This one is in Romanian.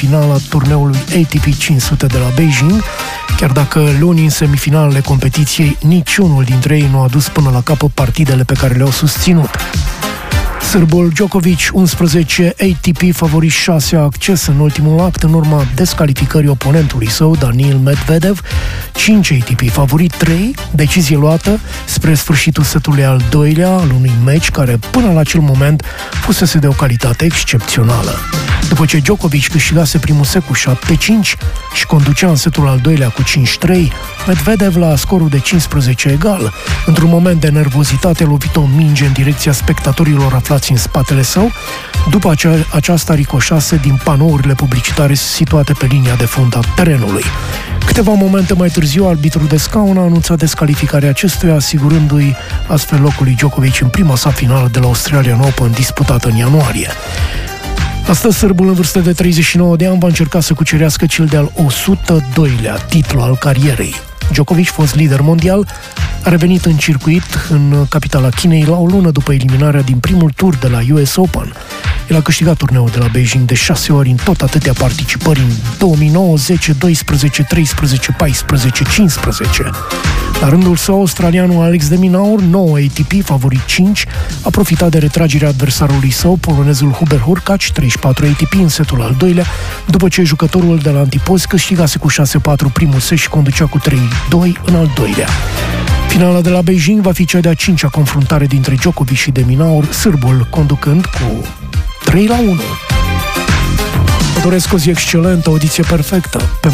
finală a turneului ATP 500 de la Beijing, chiar dacă luni în semifinalele competiției niciunul dintre ei nu a dus până la capăt partidele pe care le-au susținut. Sârbul Djokovic, 11 ATP favorit 6, a acces în ultimul act în urma descalificării oponentului său, Daniil Medvedev, 5 ATP favorit 3, decizie luată spre sfârșitul setului al doilea al unui meci care până la acel moment fusese de o calitate excepțională. După ce Djokovic câștigase primul set cu 7-5 și conducea în setul al doilea cu 5-3, Medvedev la scorul de 15 egal. Într-un moment de nervozitate a lovit o minge în direcția spectatorilor aflați în spatele său, după aceasta ricoșase din panourile publicitare situate pe linia de fund a terenului. Câteva momente mai târziu, arbitrul de scaun a anunțat descalificarea acestuia, asigurându-i astfel locul lui Djokovic în prima sa finală de la Australian Open disputată în ianuarie. Astăzi, sârbul în vârstă de 39 de ani va încerca să cucerească cel de-al 102-lea titlu al carierei. Djokovic, fost lider mondial, a revenit în circuit în capitala Chinei la o lună după eliminarea din primul tur de la US Open. El a câștigat turneul de la Beijing de 6 ori în tot atâtea participări în 2009, 10, 12, 13, 14, 15. La rândul său, australianul Alex de Minaur, 9 ATP, favorit 5, a profitat de retragerea adversarului său, polonezul Hubert Hurkacz, 34 ATP în setul al doilea, după ce jucătorul de la antipozi câștigase cu 6-4 primul set și conducea cu 3-2 în al doilea. Finala de la Beijing va fi cea de-a 5-a confruntare dintre Djokovic și de Minaur, sârbul conducând cu 3-1. Vă doresc o zi excelentă, o audiție perfectă.